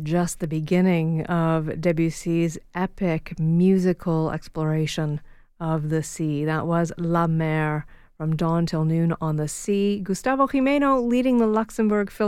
just the beginning of Debussy's epic musical exploration of the sea. That was La Mer, From Dawn Till Noon on the Sea. Gustavo Jimeno leading the Luxembourg